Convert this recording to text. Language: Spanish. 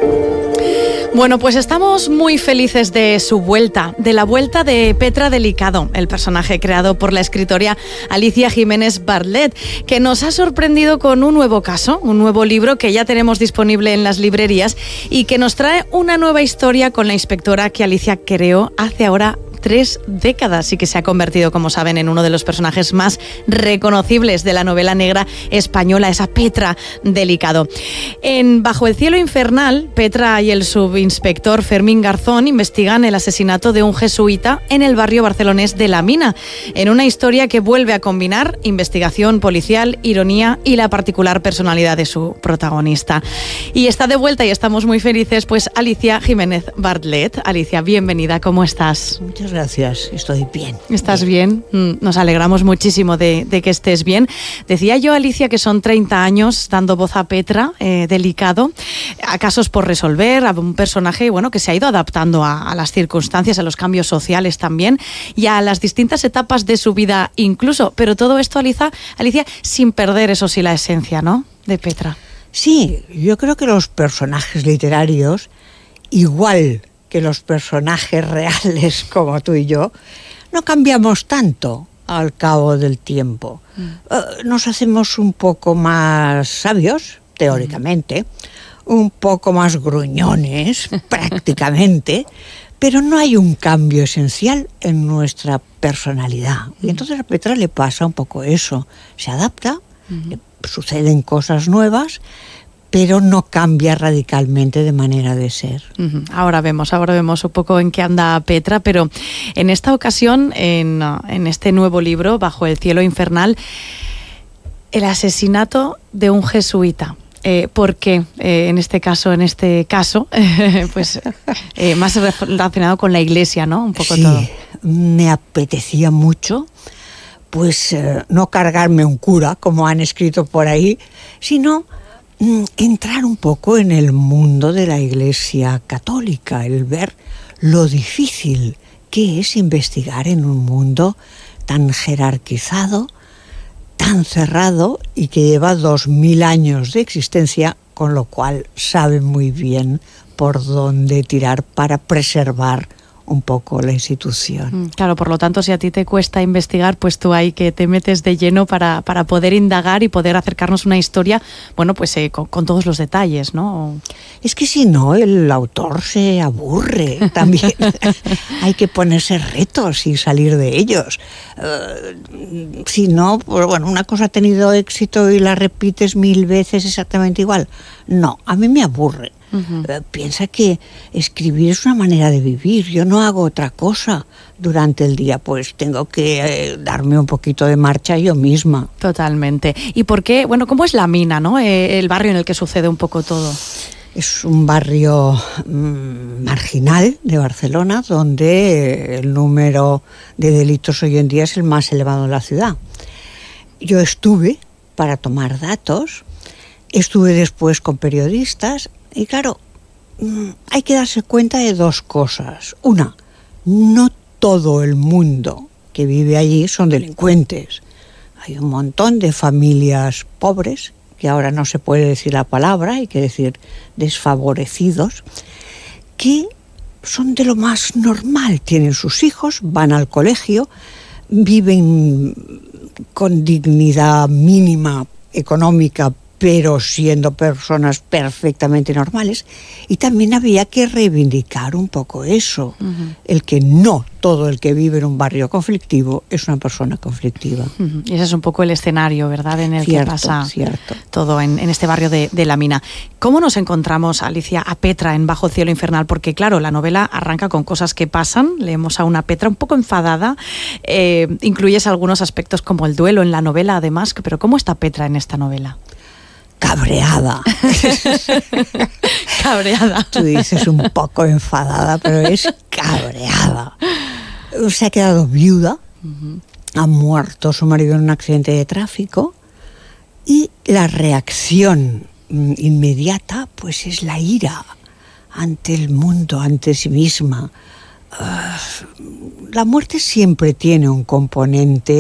Bueno, pues estamos muy felices de su vuelta, de la vuelta de Petra Delicado, el personaje creado por la escritora Alicia Jiménez Bartlett, que nos ha sorprendido con un nuevo caso, un nuevo libro que ya tenemos disponible en las librerías y que nos trae una nueva historia con la inspectora que Alicia creó hace ahora 3 décadas y que se ha convertido, como saben, en uno de los personajes más reconocibles de la novela negra española, esa Petra Delicado. En Bajo el cielo infernal, Petra y el subinspector Fermín Garzón investigan el asesinato de un jesuita en el barrio barcelonés de La Mina, en una historia que vuelve a combinar investigación policial, ironía y la particular personalidad de su protagonista. Y está de vuelta y estamos muy felices, pues Alicia Jiménez Bartlett. Alicia, bienvenida, ¿cómo estás? Muchas gracias, estoy bien. ¿Estás bien? Nos alegramos muchísimo de que estés bien. Decía yo, Alicia, que son 30 años dando voz a Petra Delicado, a casos por resolver, a un personaje que se ha ido adaptando a las circunstancias, a los cambios sociales también y a las distintas etapas de su vida incluso. Pero todo esto, Alicia, sin perder, eso sí, la esencia, ¿no?, de Petra. Sí, yo creo que los personajes literarios, igual que los personajes reales como tú y yo, no cambiamos tanto al cabo del tiempo. Nos hacemos un poco más sabios, teóricamente, un poco más gruñones, prácticamente, pero no hay un cambio esencial en nuestra personalidad. Y entonces a Petra le pasa un poco eso. Se adapta, le suceden cosas nuevas, pero no cambia radicalmente de manera de ser. Ahora vemos un poco en qué anda Petra, pero en esta ocasión, en este nuevo libro, Bajo el cielo infernal, el asesinato de un jesuita. ¿Por qué en este caso, pues más relacionado con la Iglesia, ¿no? Un poco sí, todo. Me apetecía mucho, pues no cargarme un cura, como han escrito por ahí, sino entrar un poco en el mundo de la Iglesia católica, el ver lo difícil que es investigar en un mundo tan jerarquizado, tan cerrado y que lleva 2000 años de existencia, con lo cual sabe muy bien por dónde tirar para preservar un poco la institución. Claro, por lo tanto, si a ti te cuesta investigar, pues tú ahí que te metes de lleno para poder indagar y poder acercarnos una historia, pues con todos los detalles, ¿no? Es que si no, el autor se aburre también. Hay que ponerse retos y salir de ellos. Si no, pues una cosa ha tenido éxito y la repites 1000 veces exactamente igual. No, a mí me aburre. Piensa que escribir es una manera de vivir. Yo no hago otra cosa durante el día, pues tengo que darme un poquito de marcha yo misma. Totalmente. ¿Y por qué? ¿Cómo es La Mina, no? El barrio en el que sucede un poco todo. Es un barrio marginal de Barcelona, donde el número de delitos hoy en día es el más elevado de la ciudad. Yo estuve para tomar datos, estuve después con periodistas. Y claro, hay que darse cuenta de 2 cosas. Una, no todo el mundo que vive allí son delincuentes. Hay un montón de familias pobres, que ahora no se puede decir la palabra, hay que decir desfavorecidos, que son de lo más normal. Tienen sus hijos, van al colegio, viven con dignidad mínima económica, pero siendo personas perfectamente normales. Y también había que reivindicar un poco eso, el que no todo el que vive en un barrio conflictivo es una persona conflictiva. Y ese es un poco el escenario, ¿verdad?, en el que pasa todo en este barrio de La Mina. ¿Cómo nos encontramos, Alicia, a Petra en Bajo el cielo infernal? Porque claro, la novela arranca con cosas que pasan, leemos a una Petra un poco enfadada, incluyes algunos aspectos como el duelo en la novela además, pero ¿cómo está Petra en esta novela? Cabreada. Cabreada. Tú dices un poco enfadada, pero es cabreada. Se ha quedado viuda, ha muerto su marido en un accidente de tráfico y la reacción inmediata pues es la ira ante el mundo, ante sí misma. La muerte siempre tiene un componente